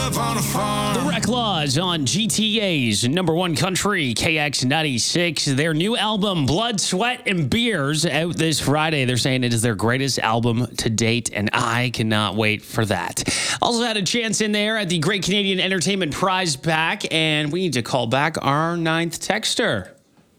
up on a farm. The Rec Laws on GTA's number one country, KX96. Their new album, Blood, Sweat, and Beers, out this Friday. They're saying it is their greatest album to date, and I cannot wait for that. Also had a chance in there at the Great Canadian Entertainment Prize Pack, and we need to call back our 9th texter.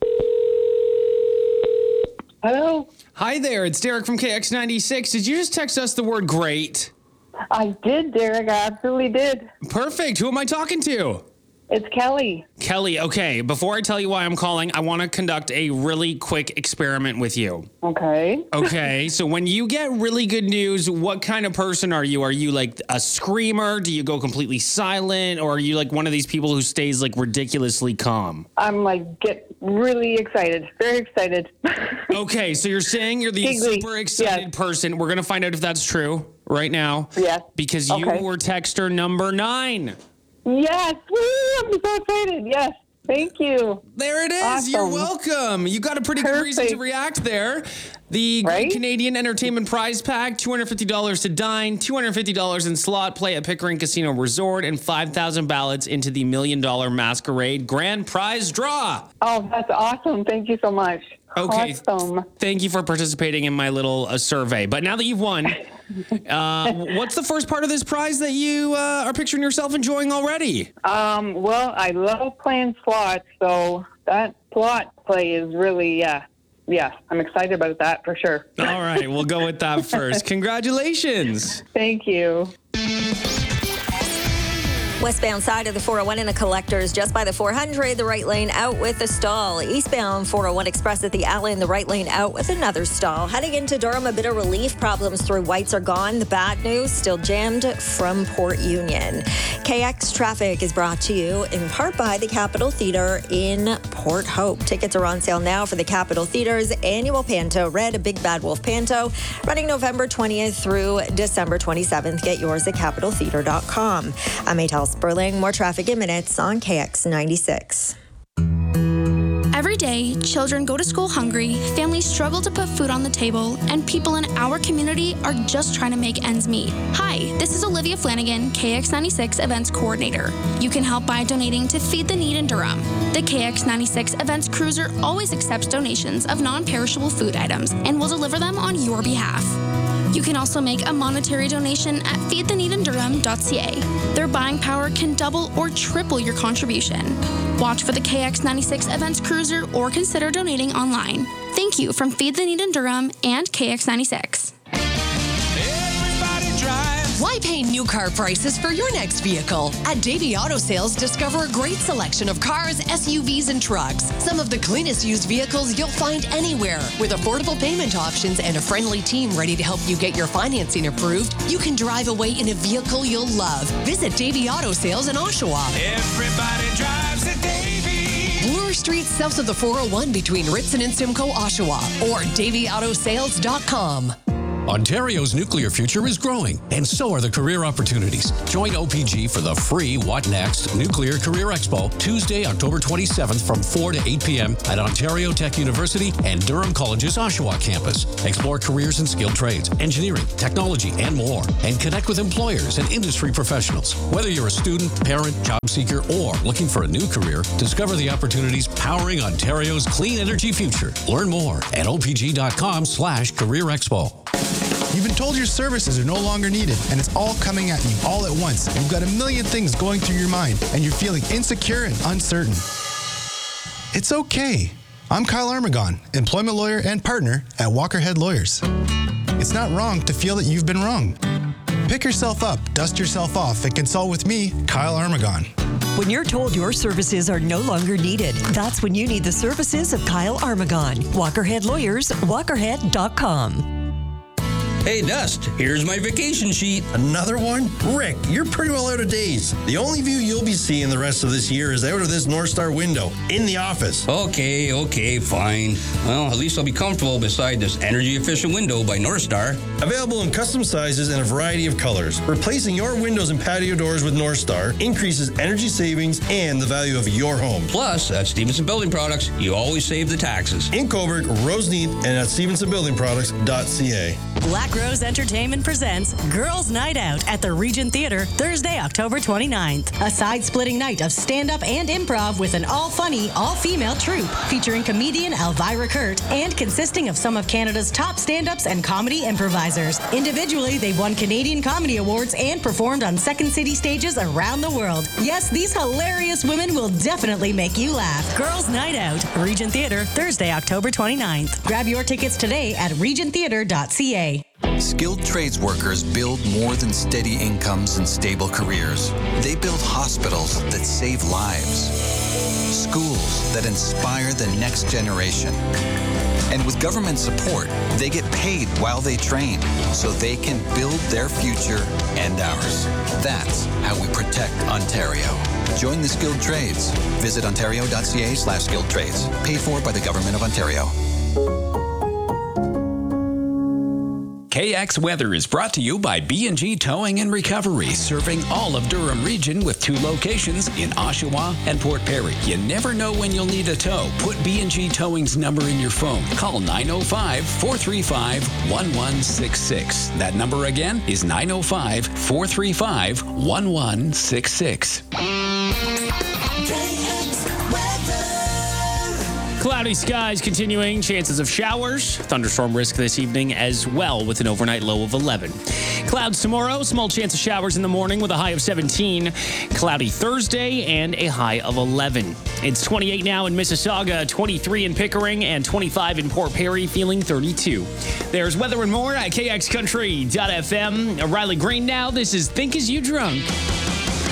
Hello. Hi there, it's Derek from KX96. Did you just text us the word great? I did, Derek. I absolutely did. Perfect. Who am I talking to? It's Kelly. Kelly, okay. Before I tell you why I'm calling, I want to conduct a really quick experiment with you. Okay. Okay, so when you get really good news, what kind of person are you? Are you like a screamer? Do you go completely silent? Or are you like one of these people who stays like ridiculously calm? I'm get really excited. Very excited. Okay, so you're saying you're the Giggly. super excited person. We're going to find out if that's true right now. Yes. Because you were texter number 9. Yes. Woo, I'm so excited. Yes. Thank you. There it is. Awesome. You're welcome. You got a pretty good reason to react there. The Great Canadian Entertainment Prize Pack, $250 to dine, $250 in slot play at Pickering Casino Resort, and 5,000 ballots into the $1 Million Masquerade Grand Prize Draw. Oh, that's awesome. Thank you so much. Okay. Awesome. Thank you for participating in my little survey. But now that you've won, what's the first part of this prize that you are picturing yourself enjoying already? Well, I love playing slots, so that slot play is really, yeah, I'm excited about that for sure. All right, we'll go with that first. Congratulations. Thank you. Westbound side of the 401 in a Collectors just by the 400, the right lane out with a stall. Eastbound 401 Express at the alley in the right lane out with another stall. Heading into Durham, a bit of relief. Problems through Whites are gone. The bad news, still jammed from Port Union. KX Traffic is brought to you in part by the Capitol Theatre in Port Hope. Tickets are on sale now for the Capitol Theatre's annual Panto Red, a Big Bad Wolf Panto, running November 20th through December 27th. Get yours at capitoltheatre.com. I'm Maytal Sperling. More traffic in minutes on KX96. Every day, children go to school hungry, families struggle to put food on the table, and people in our community are just trying to make ends meet. Hi, this is Olivia Flanagan, KX96 Events Coordinator. You can help by donating to Feed the Need in Durham. The KX96 Events Cruiser always accepts donations of non-perishable food items and will deliver them on your behalf. You can also make a monetary donation at feedtheneedindurham.ca. Their buying power can double or triple your contribution. Watch for the KX96 Events Cruiser or consider donating online. Thank you from Feed the Need in Durham and KX96. Why pay new car prices for your next vehicle? At Davey Auto Sales, discover a great selection of cars, SUVs, and trucks. Some of the cleanest used vehicles you'll find anywhere. With affordable payment options and a friendly team ready to help you get your financing approved, you can drive away in a vehicle you'll love. Visit Davey Auto Sales in Oshawa. Everybody drives a Davey. Bloor Street south of the 401 between Ritson and Simcoe, Oshawa, or DaveyAutoSales.com. Ontario's nuclear future is growing, and so are the career opportunities. Join OPG for the free What Next Nuclear Career Expo, Tuesday, October 27th from 4 to 8 p.m. at Ontario Tech University and Durham College's Oshawa campus. Explore careers in skilled trades, engineering, technology, and more, and connect with employers and industry professionals. Whether you're a student, parent, job seeker, or looking for a new career, discover the opportunities powering Ontario's clean energy future. Learn more at opg.com/career expo. You've been told your services are no longer needed, and it's all coming at you all at once. You've got a million things going through your mind, and you're feeling insecure and uncertain. It's okay. I'm Kyle Armagon, employment lawyer and partner at Walkerhead Lawyers. It's not wrong to feel that you've been wrong. Pick yourself up, dust yourself off, and consult with me, Kyle Armagon. When you're told your services are no longer needed, that's when you need the services of Kyle Armagon. Walkerhead Lawyers, walkerhead.com. Hey, Dust, here's my vacation sheet. Another one? Rick, you're pretty well out of days. The only view you'll be seeing the rest of this year is out of this North Star window, in the office. Okay, fine. Well, at least I'll be comfortable beside this energy-efficient window by North Star. Available in custom sizes and a variety of colors. Replacing your windows and patio doors with North Star increases energy savings and the value of your home. Plus, at Stevenson Building Products, you always save the taxes. In Cobourg, Roseneath, and at StevensonBuildingProducts.ca. Black Rose Entertainment presents Girls Night Out at the Regent Theater Thursday, October 29th. A side-splitting night of stand-up and improv with an all-funny, all-female troupe featuring comedian Elvira Kurt and consisting of some of Canada's top stand-ups and comedy improvisers. Individually, they've won Canadian Comedy Awards and performed on Second City stages around the world. Yes, these hilarious women will definitely make you laugh. Girls Night Out, Regent Theater Thursday, October 29th. Grab your tickets today at regenttheater.ca. Skilled trades workers build more than steady incomes and stable careers. They build hospitals that save lives, schools that inspire the next generation. And with government support, they get paid while they train so they can build their future and ours. That's how we protect Ontario. Join the skilled trades. Visit ontario.ca/skilled trades. Paid for by the Government of Ontario. KX Weather is brought to you by B&G Towing and Recovery, serving all of Durham region with 2 locations in Oshawa and Port Perry. You never know when you'll need a tow. Put B&G Towing's number in your phone. Call 905-435-1166. That number again is 905-435-1166. Cloudy skies continuing, chances of showers, thunderstorm risk this evening as well with an overnight low of 11. Clouds tomorrow, small chance of showers in the morning with a high of 17. Cloudy Thursday and a high of 11. It's 28 now in Mississauga, 23 in Pickering, and 25 in Port Perry, feeling 32. There's weather and more at KXCountry.fm. Riley Green now. This is Think As You Drunk.